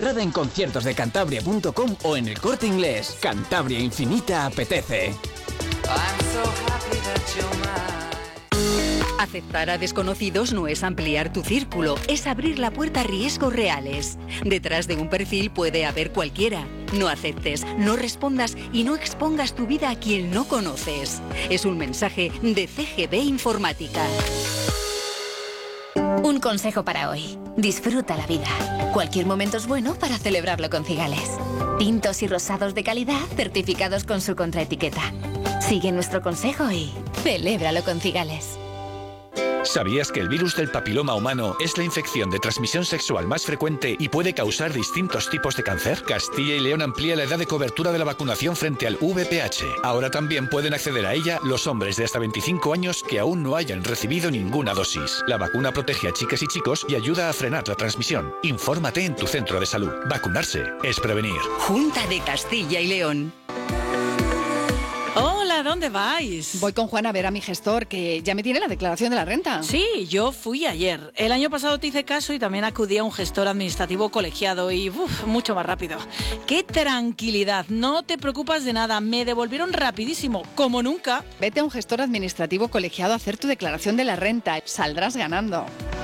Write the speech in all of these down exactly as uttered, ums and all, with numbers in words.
entrada en conciertos de cantabria punto com o en El Corte Inglés. Cantabria Infinita apetece. Aceptar a desconocidos no es ampliar tu círculo, es abrir la puerta a riesgos reales. Detrás de un perfil puede haber cualquiera. No aceptes, no respondas y no expongas tu vida a quien no conoces. Es un mensaje de C G B Informática. Un consejo para hoy. Disfruta la vida. Cualquier momento es bueno para celebrarlo con Cigales. Tintos y rosados de calidad certificados con su contraetiqueta. Sigue nuestro consejo y celébralo con Cigales. ¿Sabías que el virus del papiloma humano es la infección de transmisión sexual más frecuente y puede causar distintos tipos de cáncer? Castilla y León amplía la edad de cobertura de la vacunación frente al V I H. Ahora también pueden acceder a ella los hombres de hasta veinticinco años que aún no hayan recibido ninguna dosis. La vacuna protege a chicas y chicos y ayuda a frenar la transmisión. Infórmate en tu centro de salud. Vacunarse es prevenir. Junta de Castilla y León. Hola, ¿dónde vais? Voy con Juan a ver a mi gestor, que ya me tiene la declaración de la renta. Sí, yo fui ayer. El año pasado te hice caso y también acudí a un gestor administrativo colegiado y uf, mucho más rápido. ¡Qué tranquilidad! No te preocupas de nada. Me devolvieron rapidísimo, como nunca. Vete a un gestor administrativo colegiado a hacer tu declaración de la renta. Saldrás ganando.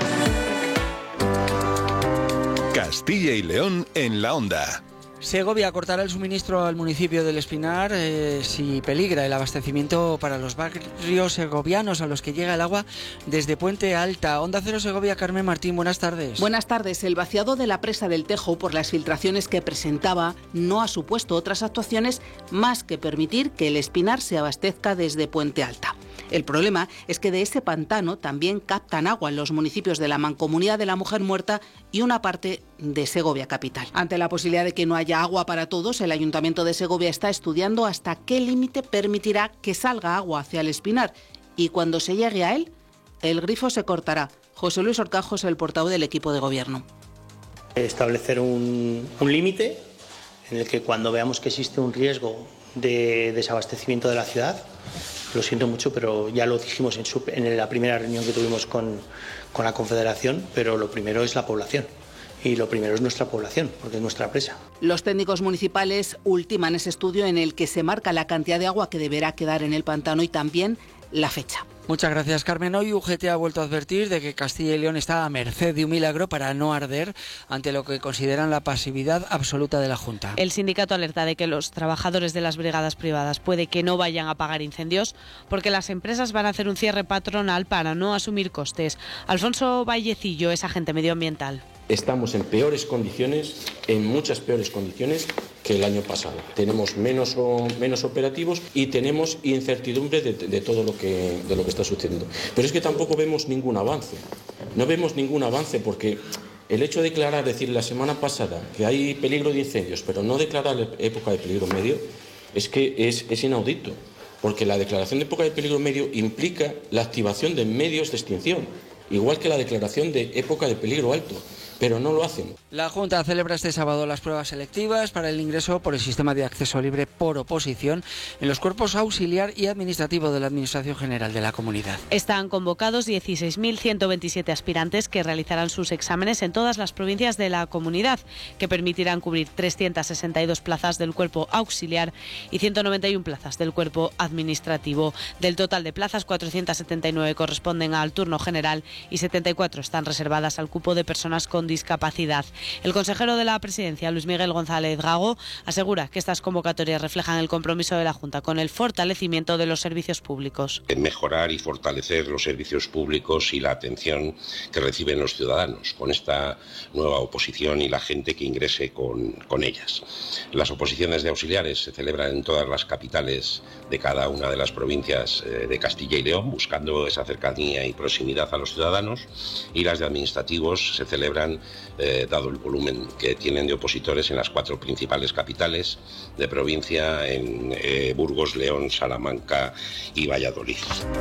Castilla y León en la Onda. Segovia cortará el suministro al municipio del Espinar eh, si peligra el abastecimiento para los barrios segovianos a los que llega el agua desde Puente Alta. Onda Cero Segovia, Carmen Martín, buenas tardes. Buenas tardes. El vaciado de la presa del Tejo por las filtraciones que presentaba no ha supuesto otras actuaciones más que permitir que el Espinar se abastezca desde Puente Alta. El problema es que de ese pantano también captan agua en los municipios de la Mancomunidad de la Mujer Muerta y una parte de Segovia capital. Ante la posibilidad de que no haya agua para todos, el Ayuntamiento de Segovia está estudiando hasta qué límite permitirá que salga agua hacia el Espinar y cuando se llegue a él, el grifo se cortará. José Luis Orcajos, el portavoz del equipo de gobierno. Establecer un, un límite en el que cuando veamos que existe un riesgo de desabastecimiento de la ciudad, lo siento mucho, pero ya lo dijimos en, su, en la primera reunión que tuvimos con, con la Confederación, pero lo primero es la población. Y lo primero es nuestra población, porque es nuestra presa. Los técnicos municipales ultiman ese estudio en el que se marca la cantidad de agua que deberá quedar en el pantano y también la fecha. Muchas gracias, Carmen. Hoy U G T ha vuelto a advertir de que Castilla y León está a merced de un milagro para no arder ante lo que consideran la pasividad absoluta de la Junta. El sindicato alerta de que los trabajadores de las brigadas privadas puede que no vayan a apagar incendios porque las empresas van a hacer un cierre patronal para no asumir costes. Alfonso Vallecillo es agente medioambiental. Estamos en peores condiciones, en muchas peores condiciones que el año pasado. Tenemos menos, o, menos operativos y tenemos incertidumbre de, de todo lo que, de lo que está sucediendo. Pero es que tampoco vemos ningún avance. No vemos ningún avance porque el hecho de declarar, decir la semana pasada que hay peligro de incendios, pero no declarar época de peligro medio, es que es, es inaudito. Porque la declaración de época de peligro medio implica la activación de medios de extinción, igual que la declaración de época de peligro alto. Pero no lo hacen. La Junta celebra este sábado las pruebas selectivas para el ingreso por el sistema de acceso libre por oposición en los cuerpos auxiliar y administrativo de la Administración General de la Comunidad. Están convocados dieciséis mil ciento veintisiete aspirantes que realizarán sus exámenes en todas las provincias de la comunidad, que permitirán cubrir trescientas sesenta y dos plazas del cuerpo auxiliar y ciento noventa y una plazas del cuerpo administrativo. Del total de plazas, cuatrocientas setenta y nueve corresponden al turno general y setenta y cuatro están reservadas al cupo de personas con discapacidad. El consejero de la Presidencia, Luis Miguel González Gago, asegura que estas convocatorias reflejan el compromiso de la Junta con el fortalecimiento de los servicios públicos. Mejorar y fortalecer los servicios públicos y la atención que reciben los ciudadanos con esta nueva oposición y la gente que ingrese con, con ellas. Las oposiciones de auxiliares se celebran en todas las capitales de cada una de las provincias de Castilla y León, buscando esa cercanía y proximidad a los ciudadanos, y las de administrativos se celebran Eh, dado el volumen que tienen de opositores en las cuatro principales capitales de provincia, en eh, Burgos, León, Salamanca y Valladolid.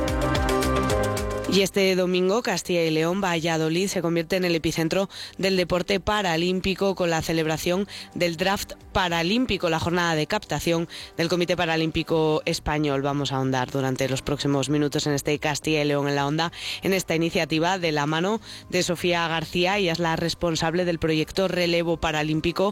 Y este domingo Castilla y León, Valladolid, se convierte en el epicentro del deporte paralímpico con la celebración del Draft Paralímpico, la jornada de captación del Comité Paralímpico Español. Vamos a ahondar durante los próximos minutos en este Castilla y León en la Onda, en esta iniciativa de la mano de Sofía García. Ella es la responsable del proyecto Relevo Paralímpico,